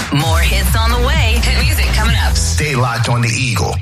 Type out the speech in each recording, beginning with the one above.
More hits on the way. Hit music coming up. Stay locked on the Eagle.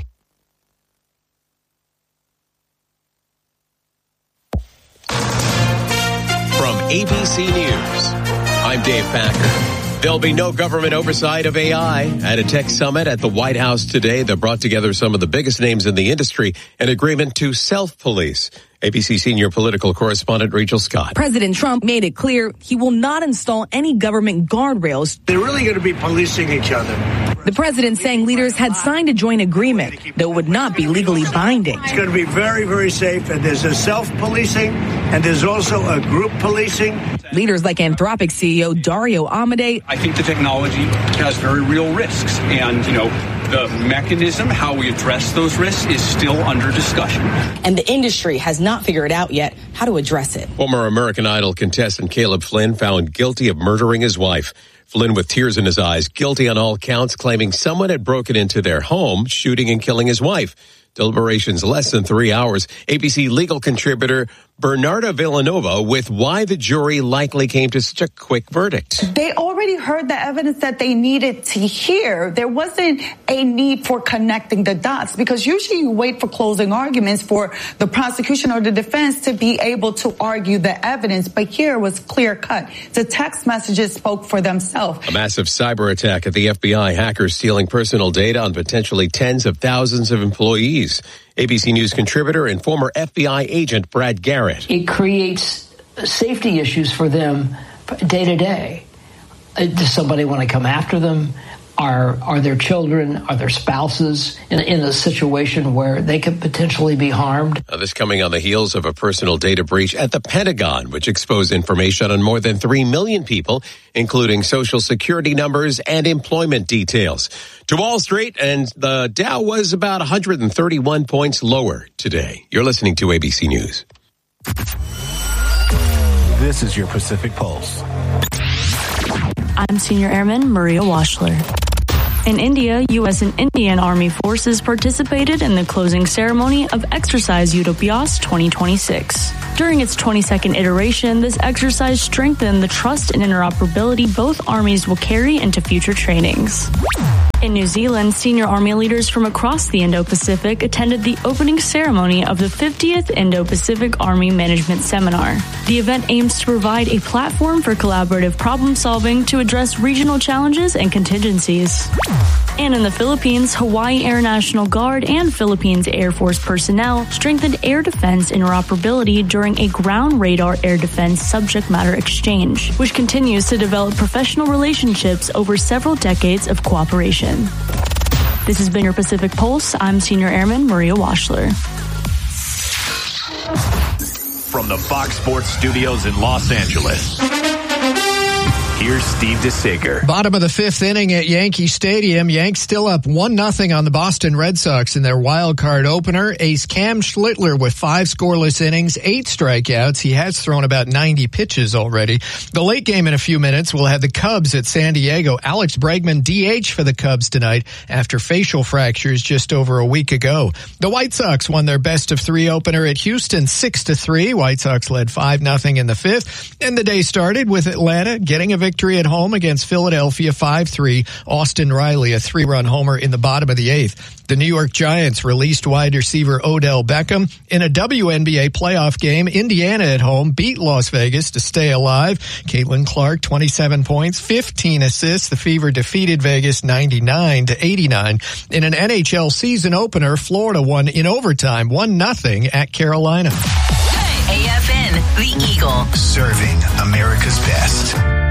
From ABC News, I'm Dave Packer. There'll be no government oversight of AI at a tech summit at the White House today that brought together some of the biggest names in the industry, an agreement to self-police. ABC senior political correspondent Rachel Scott. President Trump made it clear he will not install any government guardrails. They're really going to be policing each other. The president saying leaders had signed a joint agreement that would not be legally binding. It's going to be very, very safe, and there's a self-policing, and there's also a group policing. Leaders like Anthropic CEO Dario Amodei. I think the technology has very real risks, and, the mechanism, how we address those risks, is still under discussion. And the industry has not figured out yet how to address it. Former American Idol contestant Caleb Flynn found guilty of murdering his wife. Flynn, with tears in his eyes, guilty on all counts, claiming someone had broken into their home, shooting and killing his wife. Deliberations less than 3 hours. ABC legal contributor Bernarda Villanova with why the jury likely came to such a quick verdict. They already heard the evidence that they needed to hear. There wasn't a need for connecting the dots, because usually you wait for closing arguments for the prosecution or the defense to be able to argue the evidence. But here it was clear cut. The text messages spoke for themselves. A massive cyber attack at the FBI, hackers stealing personal data on potentially tens of thousands of employees. ABC News contributor and former FBI agent Brad Garrett. It creates safety issues for them day to day. Does somebody want to come after them? Are their children, are their spouses in a situation where they could potentially be harmed? This coming on the heels of a personal data breach at the Pentagon, which exposed information on more than 3 million people, including social security numbers and employment details. To Wall Street, and the Dow was about 131 points lower today. You're listening to ABC News. This is your Pacific Pulse. I'm Senior Airman Maria Washler. In India, U.S. and Indian Army forces participated in the closing ceremony of Exercise Utopias 2026. During its 22nd iteration, this exercise strengthened the trust and interoperability both armies will carry into future trainings. In New Zealand, senior Army leaders from across the Indo-Pacific attended the opening ceremony of the 50th Indo-Pacific Army Management Seminar. The event aims to provide a platform for collaborative problem solving to address regional challenges and contingencies. And in the Philippines, Hawaii Air National Guard and Philippines Air Force personnel strengthened air defense interoperability during a ground radar air defense subject matter exchange, which continues to develop professional relationships over several decades of cooperation. This has been your Pacific Pulse. I'm Senior Airman Maria Washler. From the Fox Sports Studios in Los Angeles, here's Steve DeSager. Bottom of the fifth inning at Yankee Stadium. Yanks still up 1-0 on the Boston Red Sox in their wild card opener. Ace Cam Schlittler with 5 scoreless innings, 8 strikeouts. He has thrown about 90 pitches already. The late game in a few minutes will have the Cubs at San Diego. Alex Bregman DH for the Cubs tonight after facial fractures just over a week ago. The White Sox won their best of 3 opener at Houston 6-3. White Sox led 5-0 in the fifth. And the day started with Atlanta getting a victory at home against Philadelphia 5-3. Austin Riley, a 3-run homer in the bottom of the 8th. The New York Giants released wide receiver Odell Beckham. In a WNBA playoff game, Indiana at home beat Las Vegas to stay alive. Caitlin Clark, 27 points, 15 assists. The Fever defeated Vegas 99-89. In an NHL season opener, Florida won in overtime 1-0 at Carolina. AFN, the Eagle. Serving America's best.